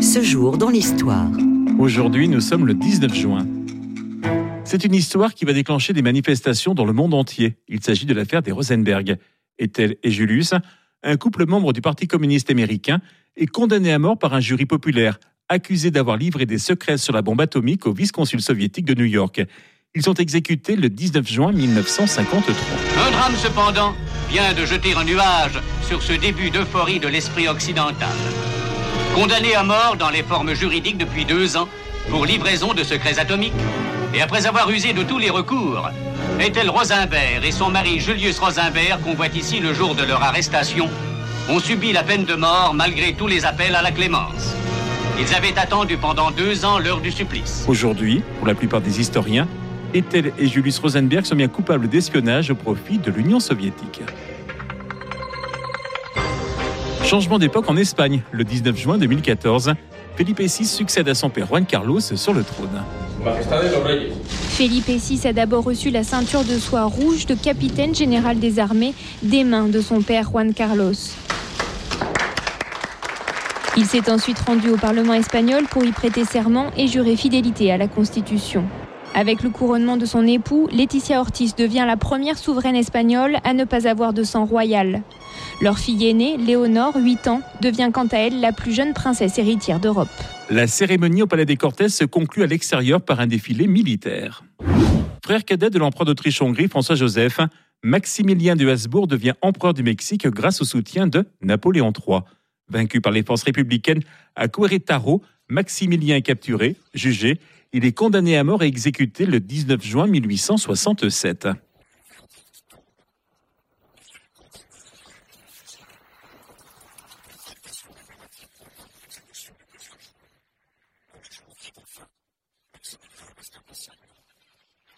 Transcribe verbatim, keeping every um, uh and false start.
Ce jour dans l'histoire. Aujourd'hui, nous sommes le dix-neuf juin. C'est une histoire qui va déclencher des manifestations dans le monde entier. Il s'agit de l'affaire des Rosenberg. Ethel et Julius, un couple membre du Parti communiste américain, est condamné à mort par un jury populaire, accusé d'avoir livré des secrets sur la bombe atomique au vice-consul soviétique de New York. Ils sont exécutés le dix-neuf juin mille neuf cent cinquante-trois. Un drame, cependant, vient de jeter un nuage sur ce début d'euphorie de l'esprit occidental. Condamné à mort dans les formes juridiques depuis deux ans pour livraison de secrets atomiques, et après avoir usé de tous les recours, Ethel Rosenberg et son mari Julius Rosenberg, qu'on voit ici le jour de leur arrestation, ont subi la peine de mort malgré tous les appels à la clémence. Ils avaient attendu pendant deux ans l'heure du supplice. Aujourd'hui, pour la plupart des historiens, Ethel et Julius Rosenberg sont bien coupables d'espionnage au profit de l'Union soviétique. Changement d'époque en Espagne. Le dix-neuf juin deux mille quatorze, Felipe six succède à son père Juan Carlos sur le trône. Felipe six a d'abord reçu la ceinture de soie rouge de capitaine général des armées des mains de son père Juan Carlos. Il s'est ensuite rendu au Parlement espagnol pour y prêter serment et jurer fidélité à la Constitution. Avec le couronnement de son époux, Leticia Ortiz devient la première souveraine espagnole à ne pas avoir de sang royal. Leur fille aînée, Léonore, huit ans, devient quant à elle la plus jeune princesse héritière d'Europe. La cérémonie au Palais des Cortès se conclut à l'extérieur par un défilé militaire. Frère cadet de l'empereur d'Autriche-Hongrie, François-Joseph, Maximilien de Habsbourg devient empereur du Mexique grâce au soutien de Napoléon trois. Vaincu par les forces républicaines à Querétaro, Maximilien est capturé, jugé. Il est condamné à mort et exécuté le dix-neuf juin mille huit cent soixante-sept.